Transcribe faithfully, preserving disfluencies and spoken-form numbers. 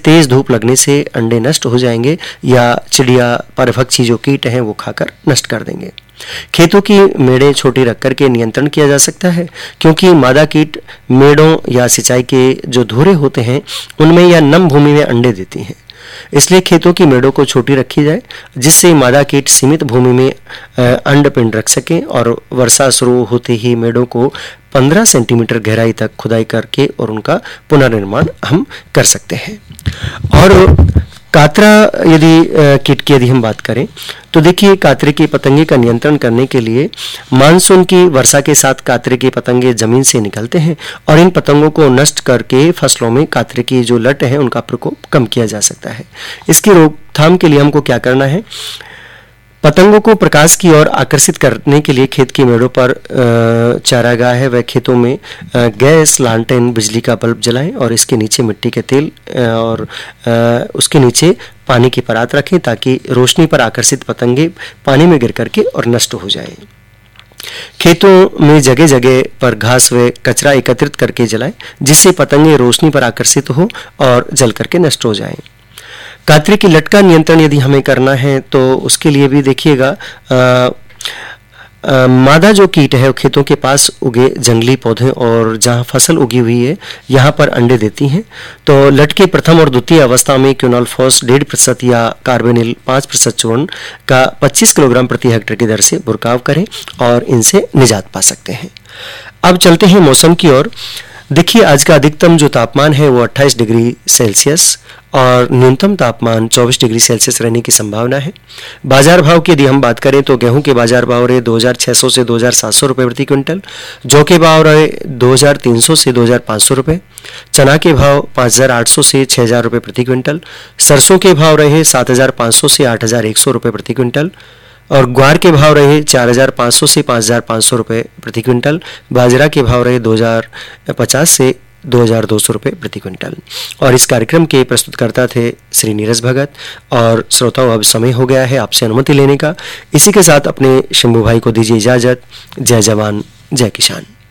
तेज धूप लगने से अंडे नष्ट हो जाएंगे या चिड़िया परभक्षी जो कीट हैं वो खाकर नष्ट कर देंगे। खेतों की मेड़ें छोटी रख कर के नियंत्रण किया जा सकता है, क्योंकि मादा कीट मेड़ों या सिंचाई के जो धुरे होते हैं उनमें या नम भूमि में अंडे देती हैं। इसलिए खेतों की मेड़ों को छोटी रखी जाए, जिससे मादा कीट सीमित भूमि में अंड पिंड रख सकें और वर्षा शुरू होते ही मेड़ों को पंद्रह सेंटीमीटर गहराई तक खुदाई करके और उनका पुनर्निर्माण हम कर सकते हैं। और कातरा यदि कीट की यदि हम बात करें तो देखिए, कातरे की पतंगे का नियंत्रण करने के लिए मानसून की वर्षा के साथ कातरे के पतंगे जमीन से निकलते हैं और इन पतंगों को नष्ट करके फसलों में कातरे की जो लट है उनका प्रकोप कम किया जा सकता है। इसकी रोकथाम के लिए हमको क्या करना है? पतंगों को प्रकाश की ओर आकर्षित करने के लिए खेत की मेड़ों पर चारागाह है वह खेतों में गैस लालटेन बिजली का बल्ब जलाएं और इसके नीचे मिट्टी के तेल और उसके नीचे पानी की परात रखें, ताकि रोशनी पर आकर्षित पतंगे पानी में गिर करके और नष्ट हो जाएं। खेतों में जगह जगह पर घास व कचरा एकत्रित करके जलाएं, जिससे पतंगे रोशनी पर आकर्षित हो और जल करके नष्ट हो जाएं। कातरे की लट का नियंत्रण यदि हमें करना है तो उसके लिए भी देखिएगा, मादा जो कीट है वो खेतों के पास उगे जंगली पौधे और जहां फसल उगी हुई है यहाँ पर अंडे देती हैं। तो लट के प्रथम और द्वितीय अवस्था में क्विनोलफॉस डेढ़ प्रतिशत या कार्बेनिल पाँच प्रतिशत चूर्ण का पच्चीस किलोग्राम प्रति हेक्टेयर की दर से बुरकाव करें और इनसे निजात पा सकते हैं। अब चलते हैं मौसम की ओर। देखिए, आज का अधिकतम जो तापमान है वो अट्ठाईस डिग्री सेल्सियस और न्यूनतम तापमान चौबीस डिग्री सेल्सियस रहने की संभावना है। बाजार भाव की यदि हम बात करें तो गेहूं के बाजार भाव रहे दो हज़ार छह सौ से दो हज़ार सात सौ रुपये प्रति क्विंटल, जौ के भाव रहे दो हज़ार तीन सौ से दो हज़ार पाँच सौ रुपये, चना के भाव पाँच हज़ार आठ सौ से छह हज़ार रुपये प्रति क्विंटल, सरसों के भाव रहे सात हज़ार पाँच सौ से आठ हज़ार एक सौ रुपये प्रति क्विंटल और ग्वार के भाव रहे चार हज़ार पाँच सौ से पाँच हज़ार पाँच सौ रुपये प्रति क्विंटल, बाजरा के भाव रहे दो हज़ार पचास से दो हज़ार दो सौ रुपये प्रति क्विंटल। और इस कार्यक्रम के प्रस्तुतकर्ता थे श्री नीरज भगत। और श्रोताओं, अब समय हो गया है आपसे अनुमति लेने का। इसी के साथ अपने शंभू भाई को दीजिए इजाजत। जय जवान जय किसान।